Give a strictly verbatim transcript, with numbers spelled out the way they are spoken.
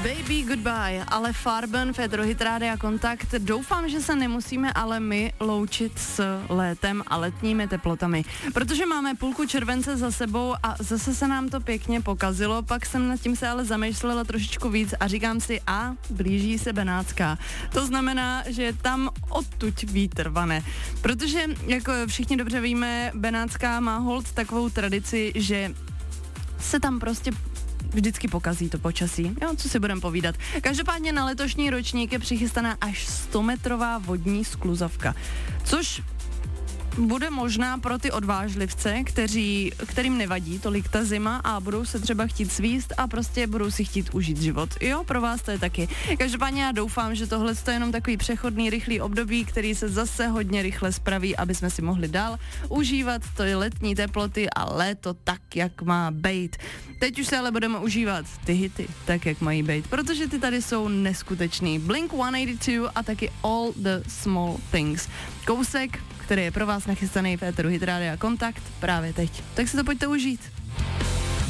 Baby Goodbye, ale Farben, Féteru Hit Rádia Kontakt. Doufám, že se nemusíme ale my loučit s létem a letními teplotami, protože máme půlku července za sebou a zase se nám to pěkně pokazilo, pak jsem nad tím se ale zamýšlela trošičku víc a říkám si, a blíží se Benátská. To znamená, že tam odtud vítr vane, protože, jako všichni dobře víme, Benátská má holt takovou tradici, že se tam prostě vždycky pokazí to počasí, jo, co si budeme povídat. Každopádně na letošní ročník je přichystaná až stometrová vodní skluzavka, což bude možná pro ty odvážlivce, kteří, kterým nevadí tolik ta zima a budou se třeba chtít svíst a prostě budou si chtít užít život. Jo, pro vás to je taky. Každopádně já doufám, že tohle je jenom takový přechodný, rychlý období, který se zase hodně rychle spraví, aby jsme si mohli dál užívat to letní teploty a léto tak, jak má bejt. Teď už se ale budeme užívat ty hity, tak jak mají bejt, protože ty tady jsou neskutečný. Blink one eighty-two a taky All the Small Things. Kousek, který je pro vás nachystaný v éteru Hit Rádia Kontakt právě teď. Tak si to pojďte užít.